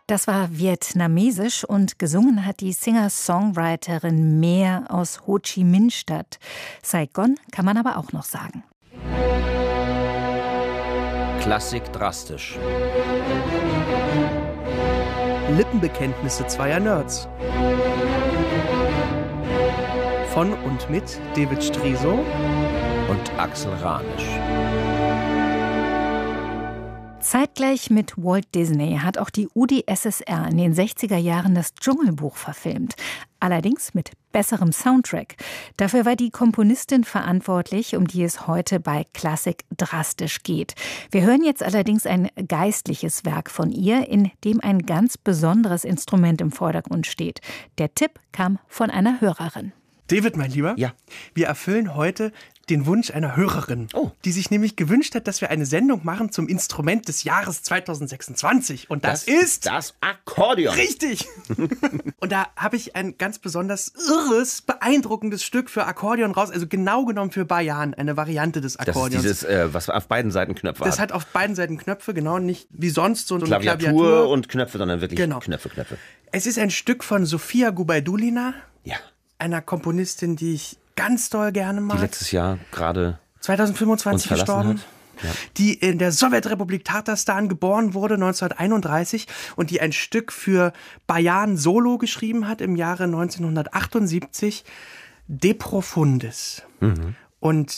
Das war vietnamesisch und gesungen hat die Singer-Songwriterin Mehr aus Ho Chi Minh-Stadt. Saigon kann man aber auch noch sagen. Klassik drastisch. Lippenbekenntnisse zweier Nerds. Von und mit David Striso und Axel Ranisch. Zeitgleich mit Walt Disney hat auch die UdSSR in den 60er Jahren das Dschungelbuch verfilmt. Allerdings mit besserem Soundtrack. Dafür war die Komponistin verantwortlich, um die es heute bei Klassik drastisch geht. Wir hören jetzt allerdings ein geistliches Werk von ihr, in dem ein ganz besonderes Instrument im Vordergrund steht. Der Tipp kam von einer Hörerin. David, mein Lieber, ja. Wir erfüllen heute den Wunsch einer Hörerin, die sich nämlich gewünscht hat, dass wir eine Sendung machen zum Instrument des Jahres 2026. Und das ist das Akkordeon. Richtig! Und da habe ich ein ganz besonders irres, beeindruckendes Stück für Akkordeon raus. Also genau genommen für Bajan, eine Variante des Akkordeons. Das ist dieses, was auf beiden Seiten Knöpfe hat. Das hat auf beiden Seiten Knöpfe, genau. Nicht wie sonst so eine Klaviatur und Knöpfe, sondern wirklich genau. Knöpfe. Es ist ein Stück von Sofia Gubaidulina. Ja. Einer Komponistin, die ich ganz doll gerne mag. Die letztes Jahr gerade 2025 gestorben. Ja. Die in der Sowjetrepublik Tatarstan geboren wurde, 1931, und die ein Stück für Bajan Solo geschrieben hat im Jahre 1978, De Profundis. Mhm. Und